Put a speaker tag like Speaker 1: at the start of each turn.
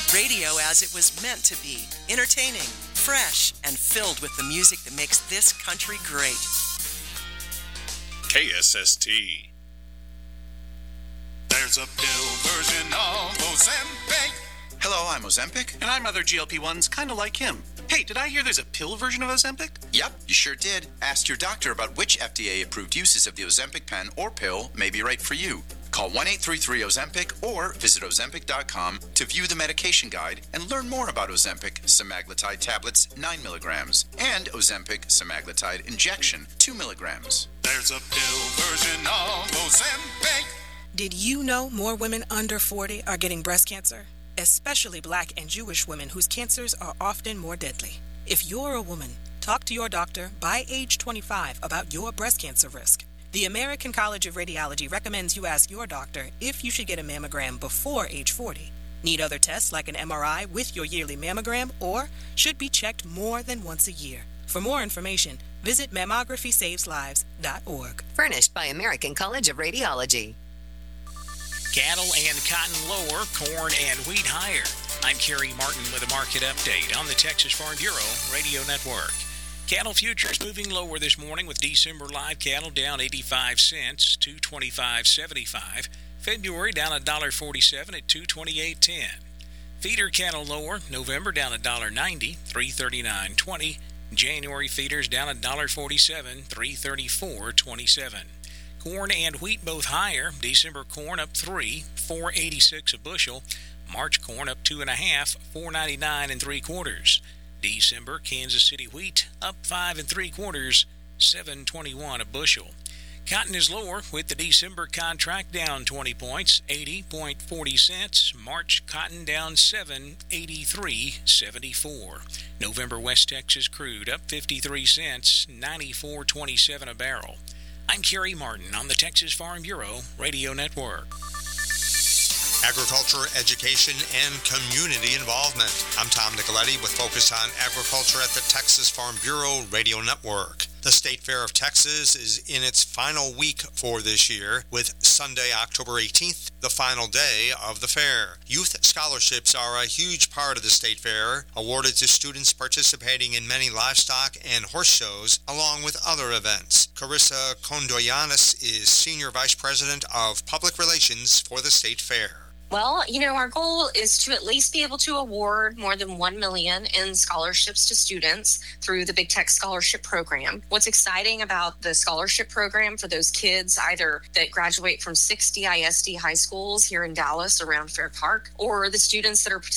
Speaker 1: Radio as it was meant to be. Entertaining, fresh, and filled with the music that makes this country great.
Speaker 2: KSST.
Speaker 3: There's a pill version of Ozempic.
Speaker 4: Hello, I'm Ozempic.
Speaker 5: And I'm other GLP-1s kind of like him. Hey, did I hear there's a pill version of Ozempic?
Speaker 4: Yep, you sure did. Ask your doctor about which FDA-approved uses of the Ozempic pen or pill may be right for you. Call 1-833-OZEMPIC or visit Ozempic.com to view the medication guide and learn more about Ozempic semaglutide tablets 9 milligrams and Ozempic semaglutide injection 2 milligrams.
Speaker 3: There's a pill version of Ozempic.
Speaker 6: Did you know more women under 40 are getting breast cancer? Especially Black and Jewish women whose cancers are often more deadly. If you're a woman, talk to your doctor by age 25 about your breast cancer risk. The American College of Radiology recommends you ask your doctor if you should get a mammogram before age 40. Need other tests like an MRI with your yearly mammogram, or should be checked more than once a year. For more information, visit mammography-saves-lives.org.
Speaker 7: Furnished by American College of Radiology.
Speaker 8: Cattle and cotton lower, corn and wheat higher. I'm Kerry Martin with a market update on the Texas Farm Bureau Radio Network. Cattle futures moving lower this morning with December live cattle down 85 cents, $225.75. February down $1.47 at $228.10. Feeder cattle lower, November down $1.90, $339.20. January feeders down $1.47, $334.27. Corn and wheat both higher. December corn up 3, $4.86 a bushel. March corn up 2.5, $4.99 3/4. December Kansas City wheat up 5 3/4, $7.21 a bushel. Cotton is lower with the December contract down 20 points, 80.40 cents. March cotton down 7, 83.74. November West Texas crude up 53 cents, 94.27 a barrel. I'm Kerry Martin on the Texas Farm Bureau Radio Network.
Speaker 9: Agriculture, education, and community involvement. I'm Tom Nicoletti with Focus on Agriculture at the Texas Farm Bureau Radio Network. The State Fair of Texas is in its final week for this year, with Sunday, October 18th, the final day of the fair. Youth scholarships are a huge part of the State Fair, awarded to students participating in many livestock and horse shows, along with other events. Carissa Condoyanis is Senior Vice President of Public Relations for the State Fair.
Speaker 10: Well, our goal is to at least be able to award more than $1 million in scholarships to students through the Big Tech Scholarship Program. What's exciting about the scholarship program for those kids, either that graduate from 60 ISD high schools here in Dallas around Fair Park, or the students that are